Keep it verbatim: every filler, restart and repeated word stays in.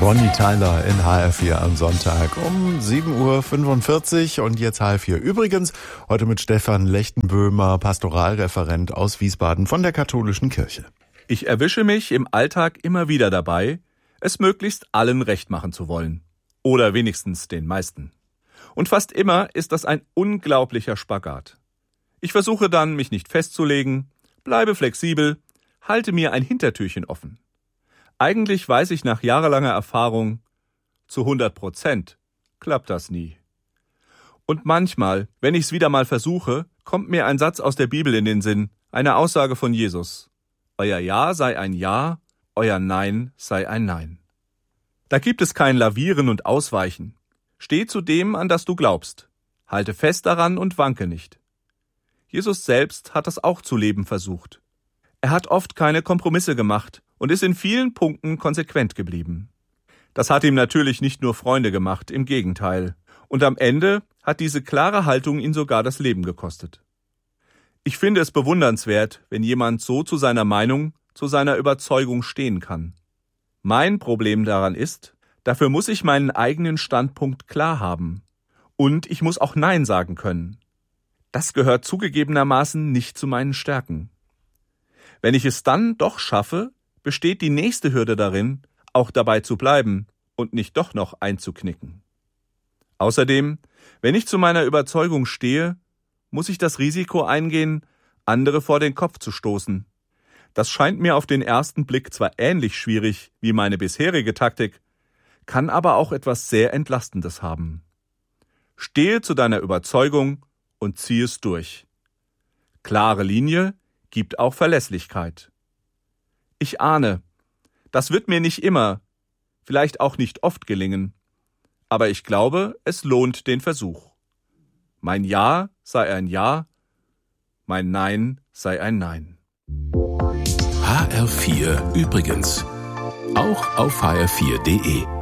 Bonnie Tyler in H R vier am Sonntag um sieben Uhr fünfundvierzig und jetzt H R vier. Übrigens heute mit Stefan Lechtenböhmer, Pastoralreferent aus Wiesbaden von der Katholischen Kirche. Ich erwische mich im Alltag immer wieder dabei, es möglichst allen recht machen zu wollen. Oder wenigstens den meisten. Und fast immer ist das ein unglaublicher Spagat. Ich versuche dann, mich nicht festzulegen, bleibe flexibel, halte mir ein Hintertürchen offen. Eigentlich weiß ich nach jahrelanger Erfahrung, zu hundert Prozent klappt das nie. Und manchmal, wenn ich es wieder mal versuche, kommt mir ein Satz aus der Bibel in den Sinn, eine Aussage von Jesus. Euer Ja sei ein Ja, euer Nein sei ein Nein. Da gibt es kein Lavieren und Ausweichen. Steh zu dem, an das du glaubst. Halte fest daran und wanke nicht. Jesus selbst hat das auch zu leben versucht. Er hat oft keine Kompromisse gemacht und ist in vielen Punkten konsequent geblieben. Das hat ihm natürlich nicht nur Freunde gemacht, im Gegenteil. Und am Ende hat diese klare Haltung ihn sogar das Leben gekostet. Ich finde es bewundernswert, wenn jemand so zu seiner Meinung, zu seiner Überzeugung stehen kann. Mein Problem daran ist, dafür muss ich meinen eigenen Standpunkt klar haben. Und ich muss auch Nein sagen können. Das gehört zugegebenermaßen nicht zu meinen Stärken. Wenn ich es dann doch schaffe, besteht die nächste Hürde darin, auch dabei zu bleiben und nicht doch noch einzuknicken. Außerdem, wenn ich zu meiner Überzeugung stehe, muss ich das Risiko eingehen, andere vor den Kopf zu stoßen. Das scheint mir auf den ersten Blick zwar ähnlich schwierig wie meine bisherige Taktik, kann aber auch etwas sehr Entlastendes haben. Stehe zu deiner Überzeugung und zieh es durch. Klare Linie gibt auch Verlässlichkeit. Ich ahne, das wird mir nicht immer, vielleicht auch nicht oft gelingen, aber ich glaube, es lohnt den Versuch. Mein Ja sei ein Ja, mein Nein sei ein Nein. H R vier übrigens, auch auf h r vier punkt d e.